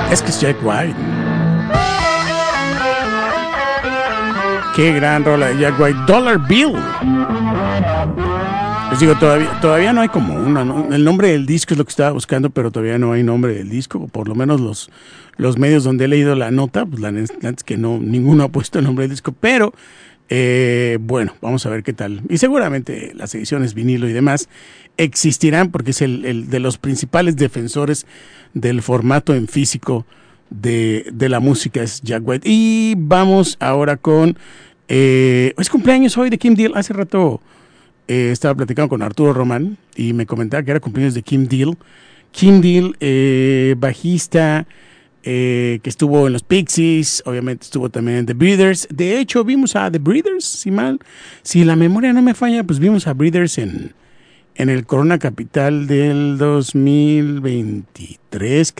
Es que es Jack White. Qué gran rola de Jack White. Dollar Bill. Les digo, todavía no hay como una, ¿no? El nombre del disco es lo que estaba buscando, pero todavía no hay nombre del disco. Por lo menos los medios donde he leído la nota, pues la neta es que no, ninguno ha puesto el nombre del disco. Pero, bueno, vamos a ver qué tal. Y seguramente las ediciones vinilo y demás existirán porque es el de los principales defensores del formato en físico de la música, es Jack White. Y vamos ahora con... es cumpleaños hoy de Kim Deal. Hace rato... estaba platicando con Arturo Román y me comentaba que era cumpleaños de Kim Deal. Kim Deal, bajista, que estuvo en los Pixies, obviamente estuvo también en The Breeders. De hecho, vimos a The Breeders, si la memoria no me falla, pues vimos a Breeders en el Corona Capital del 2023.